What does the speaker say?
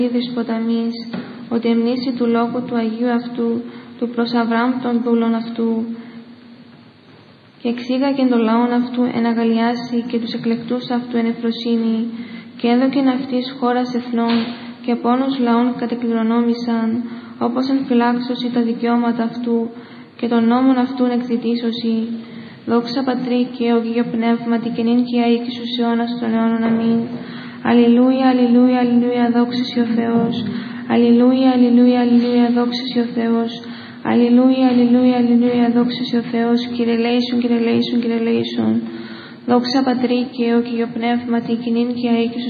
είδης ποταμής, ότι εμνήσει του λόγου του Αγίου αυτού, του προς Αβραάμ των δούλων αυτού, και εξήγαγεν των λαών αυτού εν αγαλιάσει και τους εκλεκτούς αυτού εν ευφροσύνη, και έδωκεν αυτής χώρας εθνών και πόνους λαών κατεκληρονόμησαν, όπως εν φυλάξωση τα δικαιώματα αυτού και των νόμων αυτού εκδητήσωση. Δόξα Πατρί και Ωγείο Πνεύματι και νυν και αεί και στους αιώνας των αιώνων. Αμήν. Αλληλούια, αλληλούια, αλληλούια, δόξα ο Θεός. Αλληλούια, αλληλούια, αλληλούια, δόξα ο Θεός. Αλληλούια, αλληλούια, αλληλούια, δόξα ο Θεός. Κύριε λέησον, Κύριε λέησον, Κύριε λέησον. Δόξα Πατρί και Ωγείο Πνεύματι και νυν και αεί και στους